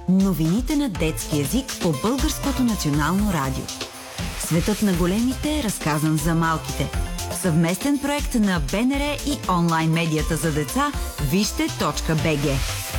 Новините на детски език по Българското национално радио. Светът на големите е разказан за малките. Съвместен проект на БНР и онлайн медията за деца Вижте.бг.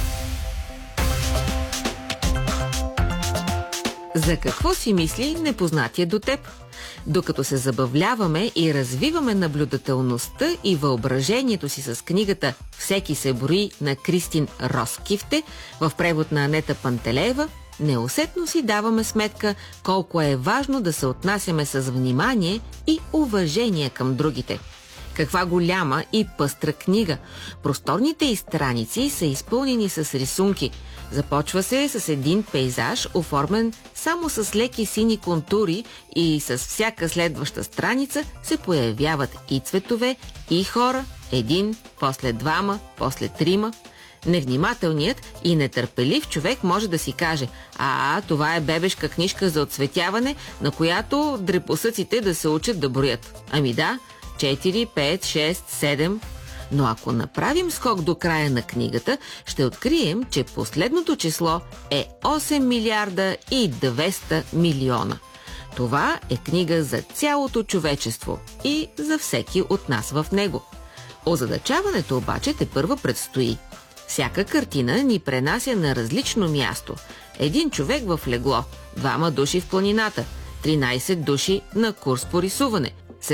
За какво си мисли непознатия до теб? Докато се забавляваме и развиваме наблюдателността и въображението си с книгата «Всеки се брои» на Кристин Роскифте в превод на Анета Пантелеева, неусетно си даваме сметка колко е важно да се отнасяме с внимание и уважение към другите. Каква голяма и пъстра книга! Просторните й страници са изпълнени с рисунки. Започва се с един пейзаж, оформен само с леки сини контури, и с всяка следваща страница се появяват и цветове, и хора, един, после двама, после трима. Невнимателният и нетърпелив човек може да си каже: това е бебешка книжка за оцветяване, на която дрепосъците да се учат да броят. Ами да, 4, 5, 6, 7... Но ако направим скок до края на книгата, ще открием, че последното число е 8 милиарда и 200 милиона. Това е книга за цялото човечество и за всеки от нас в него. Озадачаването обаче тепърва предстои. Всяка картина ни пренася на различно място. Един човек в легло, 2 души в планината, 13 души на курс по рисуване,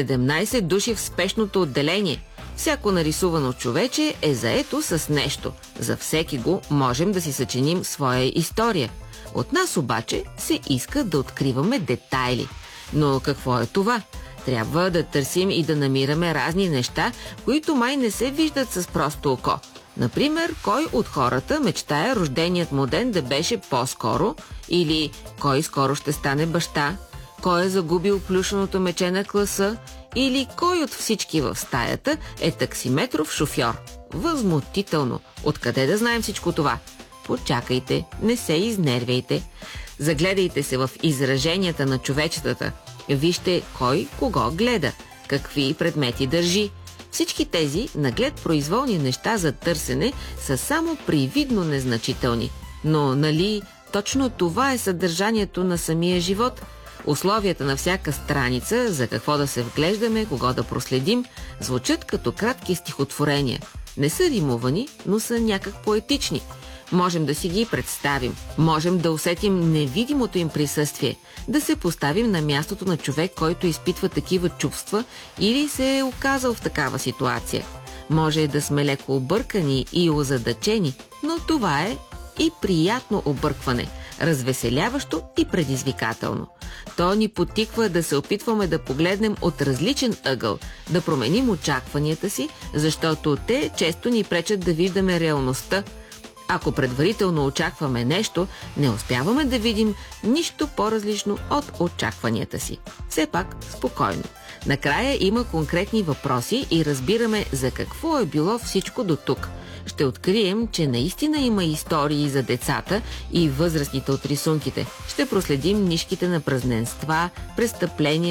17 души в спешното отделение. Всяко нарисувано човече е заето с нещо. За всеки го можем да си съчиним своя история. От нас обаче се иска да откриваме детайли. Но какво е това? Трябва да търсим и да намираме разни неща, които май не се виждат с просто око. Например, кой от хората мечтае рожденият му ден да беше по-скоро, или кой скоро ще стане баща, кой е загубил плюшеното мече на класа, или кой от всички в стаята е таксиметров шофьор. Възмутително! Откъде да знаем всичко това? Почакайте, не се изнервяйте. Загледайте се в израженията на човечетата. Вижте кой кого гледа, какви предмети държи. Всички тези наглед произволни неща за търсене са само привидно незначителни. Но, нали, точно това е съдържанието на самия живот. Условията на всяка страница, за какво да се вглеждаме, кого да проследим, звучат като кратки стихотворения. Не са римувани, но са някак поетични. Можем да си ги представим, можем да усетим невидимото им присъствие, да се поставим на мястото на човек, който изпитва такива чувства или се е оказал в такава ситуация. Може да сме леко объркани и озадачени, но това е и приятно объркване, развеселяващо и предизвикателно. То ни потиква да се опитваме да погледнем от различен ъгъл, да променим очакванията си, защото те често ни пречат да виждаме реалността. Ако предварително очакваме нещо, не успяваме да видим нищо по-различно от очакванията си. Все пак спокойно. Накрая има конкретни въпроси и разбираме за какво е било всичко до тук. Ще открием, че наистина има истории за децата и възрастните от рисунките. Ще проследим нишките на празненства, престъпления,